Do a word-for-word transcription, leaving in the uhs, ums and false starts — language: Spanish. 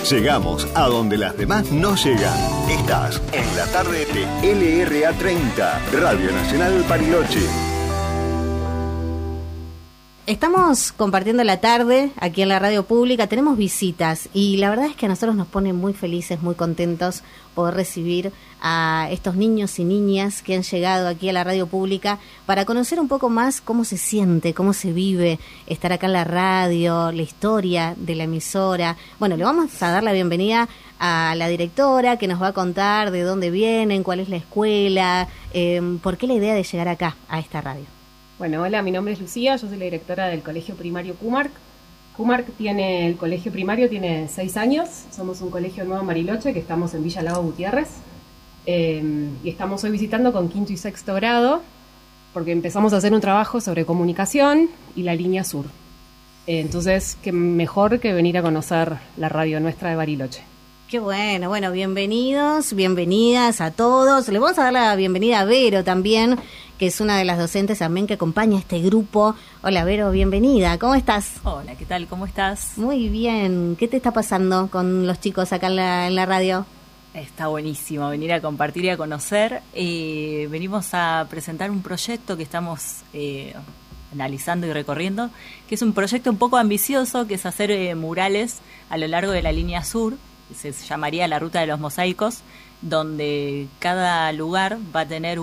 Llegamos a donde las demás no llegan. Estás en la tarde de L R A treinta, Radio Nacional Bariloche. Estamos compartiendo la tarde aquí en la radio pública, tenemos visitas y la verdad es que a nosotros nos pone muy felices, muy contentos poder recibir a estos niños y niñas que han llegado aquí a la radio pública para conocer un poco más cómo se siente, cómo se vive estar acá en la radio, la historia de la emisora. Bueno, le vamos a dar la bienvenida a la directora que nos va a contar de dónde vienen, cuál es la escuela, eh, por qué la idea de llegar acá a esta radio. Bueno, hola, mi nombre es Lucía, yo soy la directora del Colegio Primario Cumarc. Cumarc tiene, el colegio primario tiene seis años, somos un colegio nuevo en Bariloche, que estamos en Villa Lago Gutiérrez, eh, y estamos hoy visitando con quinto y sexto grado, porque empezamos a hacer un trabajo sobre comunicación y la línea sur. Eh, entonces, qué mejor que venir a conocer la radio nuestra de Bariloche. Qué bueno, bueno, bienvenidos, bienvenidas a todos. Le vamos a dar la bienvenida a Vero también, que es una de las docentes también que acompaña a este grupo. Hola Vero, bienvenida, ¿cómo estás? Hola, ¿qué tal? ¿Cómo estás? Muy bien, ¿qué te está pasando con los chicos acá en la, en la radio? Está buenísimo venir a compartir y a conocer. Eh, venimos a presentar un proyecto que estamos eh, analizando y recorriendo, que es un proyecto un poco ambicioso, que es hacer eh, murales a lo largo de la línea sur. Se llamaría la Ruta de los Mosaicos, donde cada lugar va a tener